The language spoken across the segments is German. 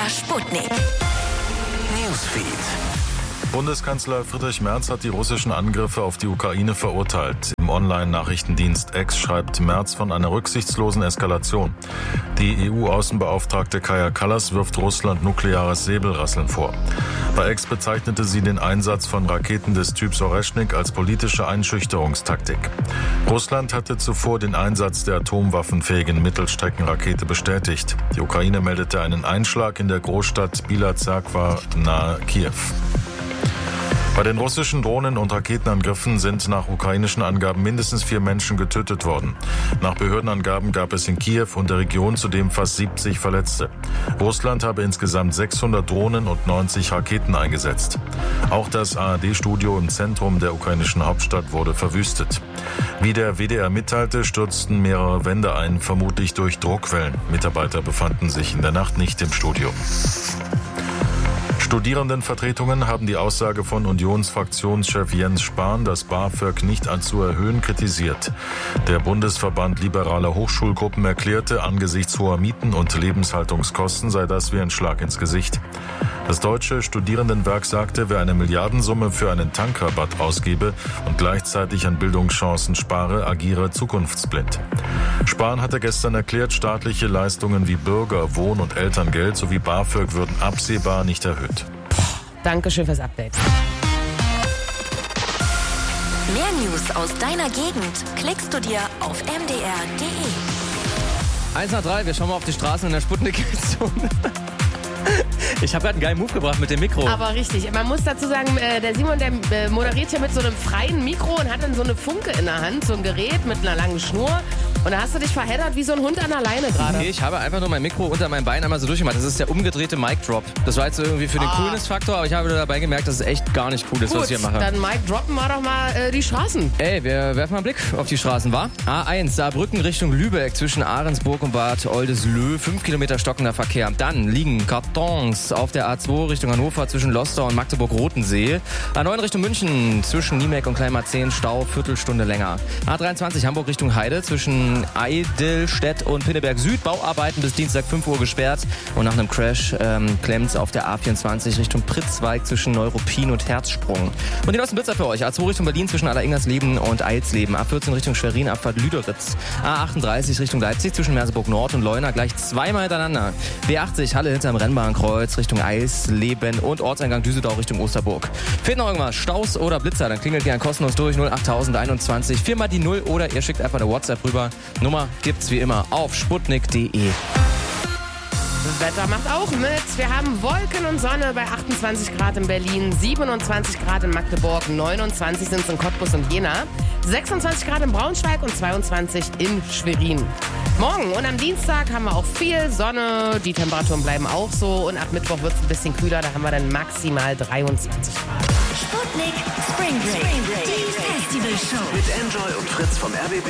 MDR Sputnik. Newsfeed. Bundeskanzler Friedrich Merz hat die russischen Angriffe auf die Ukraine verurteilt. Im Online-Nachrichtendienst X schreibt Merz von einer rücksichtslosen Eskalation. Die EU-Außenbeauftragte Kaja Kallas wirft Russland nukleares Säbelrasseln vor. Bei X bezeichnete sie den Einsatz von Raketen des Typs Oreschnik als politische Einschüchterungstaktik. Russland hatte zuvor den Einsatz der atomwaffenfähigen Mittelstreckenrakete bestätigt. Die Ukraine meldete einen Einschlag in der Großstadt Bila-Zerkwa nahe Kiew. Bei den russischen Drohnen- und Raketenangriffen sind nach ukrainischen Angaben mindestens 4 Menschen getötet worden. Nach Behördenangaben gab es in Kiew und der Region zudem fast 70 Verletzte. Russland habe insgesamt 600 Drohnen und 90 Raketen eingesetzt. Auch das ARD-Studio im Zentrum der ukrainischen Hauptstadt wurde verwüstet. Wie der WDR mitteilte, stürzten mehrere Wände ein, vermutlich durch Druckwellen. Mitarbeiter befanden sich in der Nacht nicht im Studio. Studierendenvertretungen haben die Aussage von Unionsfraktionschef Jens Spahn, das BAföG nicht zu erhöhen, kritisiert. Der Bundesverband liberaler Hochschulgruppen erklärte, angesichts hoher Mieten und Lebenshaltungskosten sei das wie ein Schlag ins Gesicht. Das Deutsche Studierendenwerk sagte, wer eine Milliardensumme für einen Tankrabatt ausgebe und gleichzeitig an Bildungschancen spare, agiere zukunftsblind. Spahn hatte gestern erklärt, staatliche Leistungen wie Bürger-, Wohn- und Elterngeld sowie BAföG würden absehbar nicht erhöht. Dankeschön fürs Update. Mehr News aus deiner Gegend klickst du dir auf mdr.de. 1 nach 3, wir schauen mal auf die Straßen in der Sputnik-Zone. Ich habe gerade einen geilen Move gebracht mit dem Mikro. Aber richtig. Man muss dazu sagen, der Simon, der moderiert ja mit so einem freien Mikro und hat dann so eine Funke in der Hand, so ein Gerät mit einer langen Schnur. Und da hast du dich verheddert wie so ein Hund an der Leine gerade. Nee, ich habe einfach nur mein Mikro unter meinem Bein einmal so durchgemacht. Das ist der umgedrehte Mic-Drop. Das war jetzt irgendwie für den Coolness-Faktor, aber ich habe dabei gemerkt, dass es echt gar nicht cool ist, Gut, was ich hier mache. Dann Mic droppen wir doch mal die Straßen. Ey, wir werfen mal einen Blick auf die Straßen, wa? A1, Saarbrücken Richtung Lübeck zwischen Ahrensburg und Bad Oldesloe. 5 Kilometer stockender Verkehr. Dann liegen Kartons auf der A2 Richtung Hannover zwischen Lostor und Magdeburg-Rotensee. A9 Richtung München zwischen Niemek und Kleinmarzehn Stau, Viertelstunde länger. A23 Hamburg Richtung Heide zwischen Eidelstedt und Pinneberg Süd. Bauarbeiten bis Dienstag 5 Uhr gesperrt. Und nach einem Crash klemmt auf der A24 Richtung Pritzwalk zwischen Neuruppin und Herzsprung. Und die neuesten Blitzer für euch. A2 Richtung Berlin zwischen Alleringers-Leben und Eilsleben. A14 Richtung Schwerin, Abfahrt Lüderitz. A38 Richtung Leipzig zwischen Merseburg Nord und Leuna. Gleich zweimal hintereinander. B80 Halle hinterm Rennbahnkreuz Richtung Eisleben und Ortseingang Düsseldorf Richtung Osterburg. Fehlt noch irgendwas? Staus oder Blitzer? Dann klingelt gern kostenlos durch 08021 4 mal die 0 oder ihr schickt einfach eine WhatsApp rüber. Nummer gibt's wie immer auf sputnik.de. Wetter macht auch mit. Wir haben Wolken und Sonne bei 28 Grad in Berlin, 27 Grad in Magdeburg, 29 sind es in Cottbus und Jena, 26 Grad in Braunschweig und 22 in Schwerin. Morgen und am Dienstag haben wir auch viel Sonne, die Temperaturen bleiben auch so und ab Mittwoch wird es ein bisschen kühler, da haben wir dann maximal 23 Grad. Sputnik Spring Break. Die Festivalshow. Mit Enjoy und Fritz vom RBB.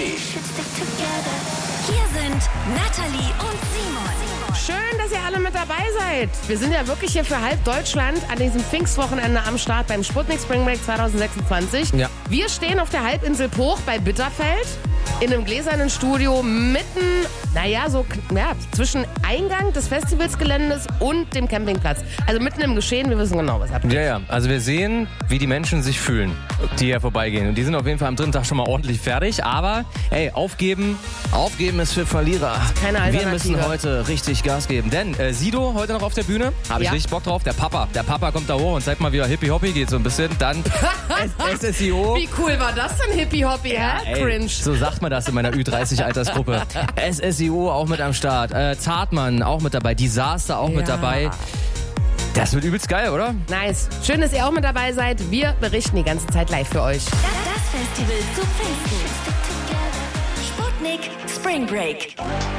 Hier sind Natalie und Simon. Schön, dass ihr alle mit dabei seid. Wir sind ja wirklich hier für halb Deutschland an diesem Pfingstwochenende am Start beim Sputnik Spring Break 2026. Ja. Wir stehen auf der Halbinsel Pooch bei Bitterfeld in einem gläsernen Studio mitten, zwischen Eingang des Festivalsgeländes und dem Campingplatz. Also mitten im Geschehen, wir wissen genau, was abgeht. Ja, also wir sehen, wie die Menschen sich fühlen, die hier vorbeigehen. Und die sind auf jeden Fall am dritten Tag schon mal ordentlich fertig. Aber, ey, aufgeben ist für Verlierer. Keine Alternative. Wir müssen heute richtig Gas geben. Denn Sido heute noch auf der Bühne. Habe ich richtig Bock drauf. Der Papa kommt da hoch und zeigt mal, wie er Hippie-Hoppy geht so ein bisschen. Dann SSIO. Wie cool war das denn, Hippie-Hoppy, Cringe. So sagt man das in meiner Ü30-Altersgruppe. SSIO auch mit am Start. Zartmann auch mit dabei. Disaster auch mit dabei. Das wird übelst geil, oder? Nice. Schön, dass ihr auch mit dabei seid. Wir berichten die ganze Zeit live für euch. Das Festival zu Pfingsten. Sputnik Spring Break.